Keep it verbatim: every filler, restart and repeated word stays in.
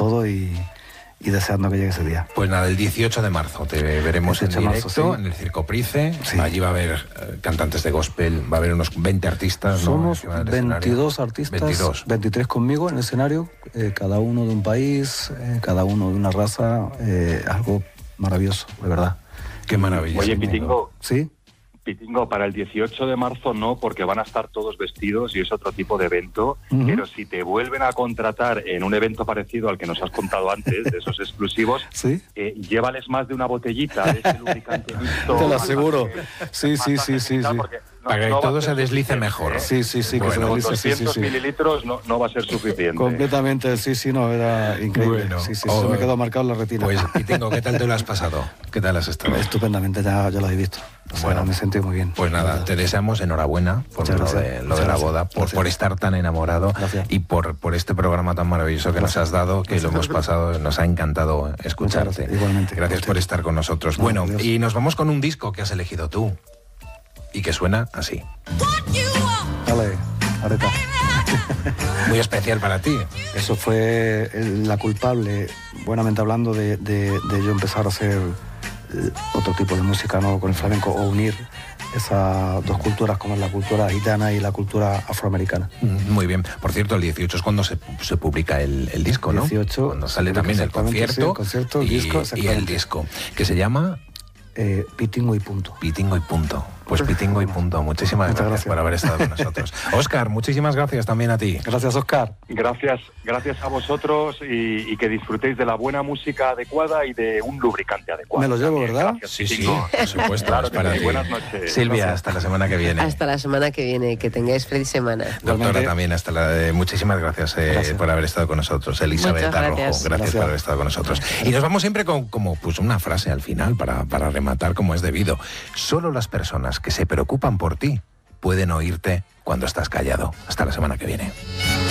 todo y, y deseando que llegue ese día. Pues nada, el dieciocho de marzo te veremos en directo, marzo, sí. en el Circo Price. Sí. Allí va a haber eh, cantantes de gospel, va a haber unos veinte artistas. Somos ¿no? veintidós artistas, veintidós. veintitrés conmigo en el escenario, eh, cada uno de un país, eh, cada uno de una raza, eh, algo maravilloso, de verdad. Qué maravilloso. Oye, Pitingo. ¿Sí? Pitingo, para el dieciocho de marzo no, porque van a estar todos vestidos y es otro tipo de evento, uh-huh. pero si te vuelven a contratar en un evento parecido al que nos has contado antes, de esos exclusivos, ¿sí? eh, llévales más de una botellita de ese lubricante mixto. Te lo aseguro. Sí, sí, sí, sí. sí. No, para que no todo se deslice mejor. ¿eh? Sí, sí, sí. Bueno, que con deslice, doscientos sí, sí, sí. mililitros no, no va a ser suficiente. Completamente, sí, sí, no, era increíble. Bueno, sí, sí, oh, se me quedó marcado en la retina. Pues, Pitingo, ¿qué tal te lo has pasado? ¿Qué tal has estado? Estupendamente, ya, ya lo he visto. O sea, bueno, me sentí muy bien. Pues nada, te deseamos enhorabuena por lo de, lo de la boda, por, por estar tan enamorado gracias. y por, por este programa tan maravilloso que gracias. nos has dado, que gracias. lo hemos pasado, nos ha encantado escucharte. Gracias. Igualmente. Gracias por estar con nosotros. No, bueno, Dios. Y nos vamos con un disco que has elegido tú y que suena así. Dale, ahorita. Muy especial para ti. Eso fue la culpable, buenamente hablando, de, de, de yo empezar a hacer otro tipo de música, ¿no? Con el flamenco, o unir esas dos culturas, como es la cultura gitana y la cultura afroamericana. Muy bien. Por cierto, el dieciocho es cuando se, se publica el, el disco, ¿no? dieciocho, cuando sale también el concierto, sí, el concierto el y, disco, y el disco, que se llama... Eh, Pitingo y punto. Pitingo y punto. Pues Pitingo y punto. Muchísimas gracias, gracias por haber estado con nosotros. Óscar, muchísimas gracias también a ti. Gracias, Óscar. Gracias, gracias a vosotros y, y que disfrutéis de la buena música adecuada y de un lubricante adecuado. Me lo llevo, también. ¿verdad? Gracias, sí, sí, Pitingo. por supuesto. Claro, para ti. Buenas noches. Silvia, gracias. hasta la semana que viene. Hasta la semana que viene. Que tengáis feliz semana. Doctora, Igualmente. también, hasta la de... Muchísimas gracias, eh, gracias por haber estado con nosotros. Elizabeth Muchas Arrojo, gracias. gracias, gracias por haber estado con nosotros. Y nos vamos siempre con como pues una frase al final para, para rematar como es debido. Solo las personas que se preocupan por ti pueden oírte cuando estás callado. Hasta la semana que viene.